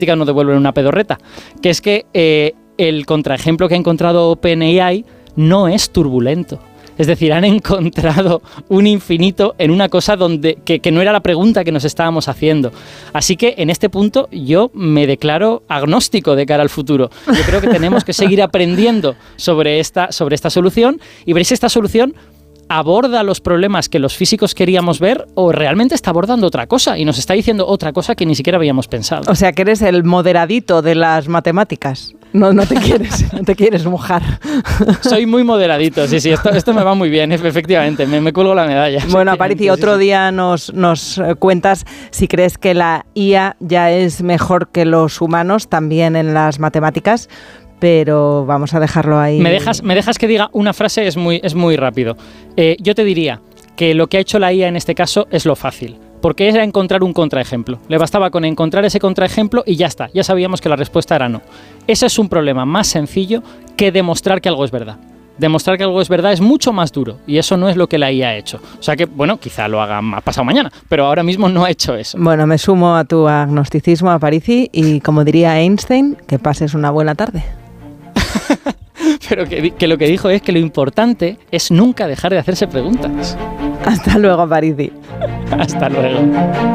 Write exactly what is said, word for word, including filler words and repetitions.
nos devuelven una pedorreta, que es que eh, el contraejemplo que ha encontrado OpenAI no es turbulento. Es decir, han encontrado un infinito en una cosa donde que, que no era la pregunta que nos estábamos haciendo. Así que en este punto yo me declaro agnóstico de cara al futuro. Yo creo que tenemos que seguir aprendiendo sobre esta, sobre esta solución y ver si esta solución aborda los problemas que los físicos queríamos ver o realmente está abordando otra cosa y nos está diciendo otra cosa que ni siquiera habíamos pensado. O sea, que eres el moderadito de las matemáticas. No, no te quieres, no te quieres mojar. Soy muy moderadito, sí, sí, esto, esto me va muy bien, efectivamente, me, me cuelgo la medalla. Bueno, Aparici, otro día nos, nos cuentas si crees que la I A ya es mejor que los humanos también en las matemáticas, pero vamos a dejarlo ahí. Me dejas, me dejas que diga una frase, es muy, es muy rápido. Eh, yo te diría que lo que ha hecho la I A en este caso es lo fácil. Porque era encontrar un contraejemplo. Le bastaba con encontrar ese contraejemplo y ya está. Ya sabíamos que la respuesta era no. Ese es un problema más sencillo que demostrar que algo es verdad. Demostrar que algo es verdad es mucho más duro y eso no es lo que la I A ha hecho. O sea que, bueno, quizá lo haga pasado mañana, pero ahora mismo no ha hecho eso. Bueno, me sumo a tu agnosticismo, Aparici, y como diría Einstein, que pases una buena tarde. Pero que, que lo que dijo es que lo importante es nunca dejar de hacerse preguntas. Hasta luego, Aparici. Hasta luego.